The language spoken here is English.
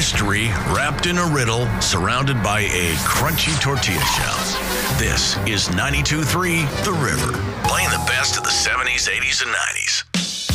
Mystery wrapped in a riddle, surrounded by a crunchy tortilla shell. This is 92.3 The River, playing the best of the 70s, 80s, and 90s.